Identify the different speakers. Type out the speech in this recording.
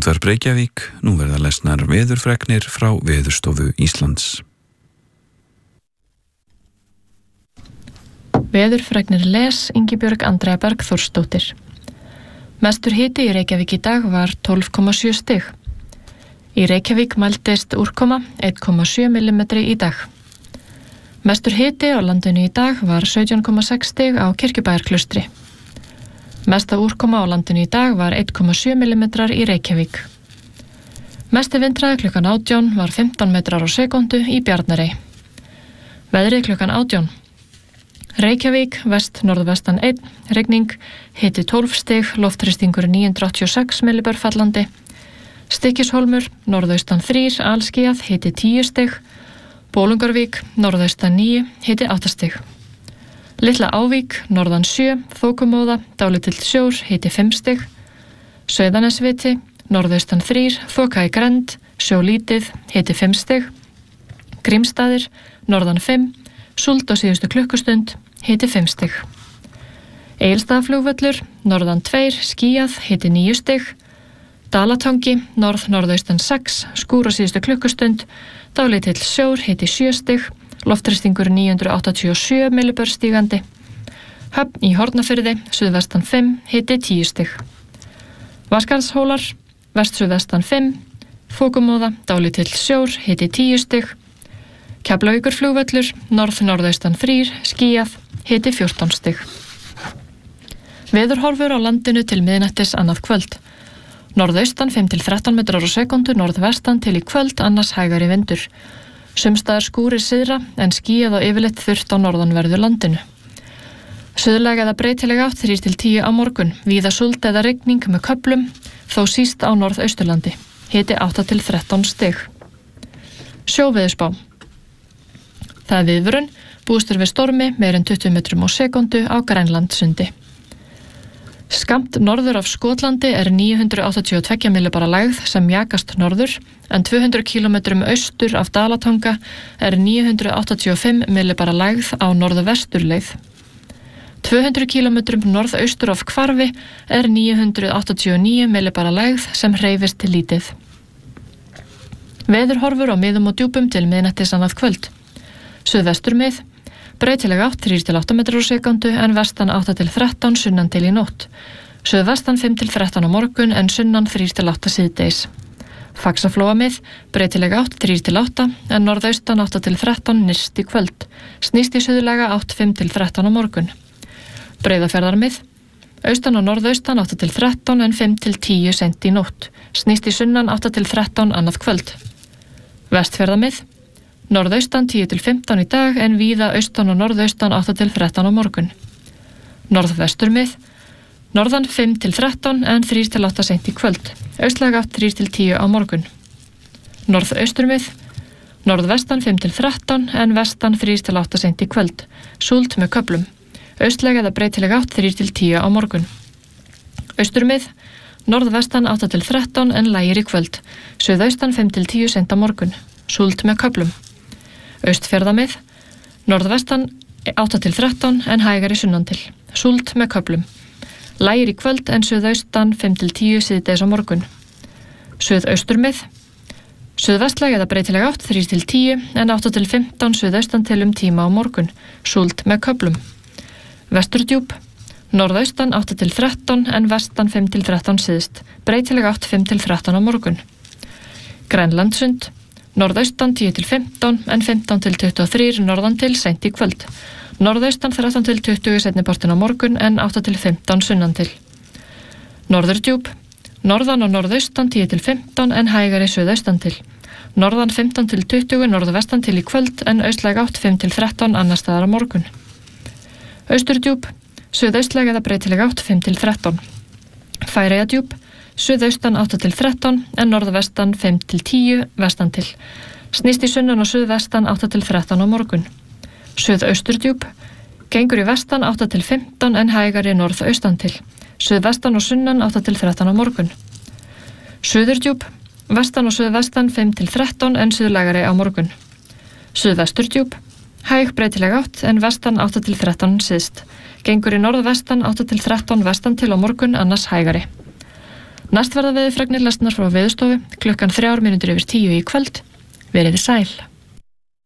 Speaker 1: Útvarp Reykjavík, nú verða lesnar veðurfregnir frá Veðurstofu Íslands.
Speaker 2: Veðurfregnir les Ingibjörg Andrea Bergþórsdóttir. Mestur hiti í Reykjavík í dag var 12,7 stig. Í Reykjavík mældist úrkoma 1,7 mm í dag. Mestur hiti á landinu í dag var 17,6 stig á Kirkjubæjarklaustri. Mesta úrkoma á landinu í dag var 1,7 mm í Reykjavík. Mesti vindhraði klukkan 18 var 15 metrar á sekundu í Bjarnarey. Veðrið klukkan 18. Reykjavík, vest-norðvestan 1, rigning, hiti 12 stig, loftþrýstingur 986 millibör fallandi. Stykkishólmur, norðaustan 3, alskýjað, hiti 10 stig. Bolungarvík, norðaustan 9, hiti 8 stig. Litla Ávík, norðan 7, þokumóða, dálítill sjór, hiti 5 stig. Sauðanesviti, norðaustan 3, þoka í grennd, sjólítið, hiti 5 stig. Grímsstaðir, norðan 5, súld á síðustu klukkustund, hiti 5 stig. Egilsstaðaflugvöllur, norðan 2, skýjað, hiti 9 stig. Dalatangi, norðaustan 6, skúr á síðustu klukkustund, dálítill sjór, hiti 7 stig. Loftþrýstingur 987 millibör stígandi. Höfn í Hornafirði, suðvestan 5, hiti 10 stig. Vatnskarðshólar, vest-suðvestan 5, þokumóða, dálítill sjór, hiti 10 stig. Keflavíkurflugvöllur, norðaustan 3, skýjað, hiti 14 stig. Veðurhorfur á landinu til miðnættis annað kvöld. Norðaustan 5-13 metrar á sekundu, norðvestan til í kvöld, annars hægari vindur. Sumstaðar skúrir syðra en skýjað og yfirleitt þurrt á norðanverðu landinu. Suðlæg eða breytileg átt 3-10 á morgun, víða súld eða rigning með köflum, þó síst á norðausturlandi, hiti 8-13 stig. Sjóveðurspá. Það er viðvörun, búist við stormi meir en 20 metrum á sekundu á Grænlandssundi. Skammt norður af Skotlandi er 982 millibara lægð sem mjakast norður, en 200 km austur af Dalatanga er 985 millibara lægð á norðvesturleið. 200 km norðaustur af Hvarfi er 989 millibara lægð sem hreyfist til lítið. Veðurhorfur á miðum og djúpum til miðnættis annað kvöld. Suðvestur mið, breytileg átt 3-8 metrar á sekundu en vestan 8-13 sunnan til í nótt. Suðvestan 5-13 á morgun en sunnan 3-8 síðdeis. Faxaflóa mið, breytileg átt 3-8 en norðaustan 8-13 nyrst í kvöld. Snýst í suðlæga átt 5-13 á morgun. Breiðafjarðar mið, austan og norðaustan 8-13 en 5-10 sent í nótt. Snýst í sunnan 8-13 annað kvöld. Vestfjarðar mið, norðaustan 10-15 í dag en víða austan og norðaustan 8-13 á morgun. Norðvestur mið, norðan 5-13 en 3-8 sent í kvöld. Austlæg átt 3-10 á morgun. Norðaustur mið, norðvestan 5-13 en vestan 3-8 sent í kvöld. Súld með köflum. Austlæg eða breytileg átt 3-10 á morgun. Austur mið, norðvestan 8-13 en lægir í kvöld. Suðaustan 5-10 sent á morgun. Súld með köflum. Austfjarðamið, norðvestan 8-13 en hægari sunnantil. Súld með köflum. Lægir í kvöld en suðaustan 5-10 síðdeis á morgun. Suðausturmið, suðvestlæg eða breytileg átt 3-10 en 8-15 suðaustan til tíma á morgun. Súld með köflum. Vesturdjúp, norðaustan 8-13 en vestan 5-13 síðst. Breytileg átt 5-13 á morgun. Grænlandssund, norðaustan 10-15 en 15-23 norðan til seint í kvöld. Norðaustan 13-20 seinnipartin á morgun en 8-15 sunnan til. Norðurdjúp, norðan og norðaustan 10-15 en hægari suðaustan til. Norðan 15-20 norðvestan til í kvöld en austlæg átt 5-13 annar staðar á morgun. Austurdjúp, suðaustlæg eða breytileg átt 5-13. Færeyjadjúp, suðaustan 8-13 en norðvestan 5-10 vestan til. Snýst í sunnan og suðvestan 8-13 á morgun. Suðausturdjúp, gengur í vestan 8-15 en hægari norðaustan til. Suðvestan og sunnan 8-13 á morgun. Suðurdjúp, vestan og suðvestan 5-13 en suðlægari á morgun. Suðvesturdjúp, hæg breytileg átt en vestan 8-13 síðst. Gengur í norðvestan 8-13 vestan til á morgun annars hægari. Næst verða veðurfregnir lesnar frá Veðurstofu klukkan 9:03 í kvöld. Verið þið sæl.